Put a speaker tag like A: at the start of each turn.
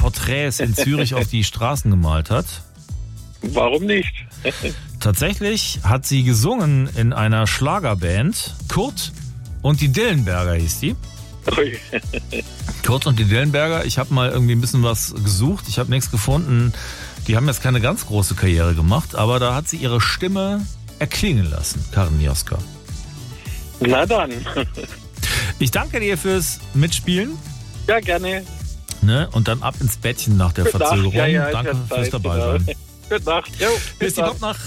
A: Porträts in Zürich auf die Straßen gemalt hat.
B: Warum nicht?
A: Tatsächlich hat sie gesungen in einer Schlagerband. Kurt und die Dillenberger hieß die.
B: Ui.
A: Kurt und die Dillenberger, ich habe mal irgendwie ein bisschen was gesucht, ich habe nichts gefunden. Die haben jetzt keine ganz große Karriere gemacht, aber da hat sie ihre Stimme erklingen lassen, Karin Mioska.
B: Na dann.
A: Ich danke dir fürs Mitspielen.
B: Ja, gerne.
A: Ne? Und dann ab ins Bettchen nach der
B: Gute Nacht.
A: Verzögerung.
B: Ja,
A: Danke
B: ist ja
A: fürs
B: Zeit,
A: Dabeisein.
B: Gute Nacht. Jo,
A: Bis die Popnacht.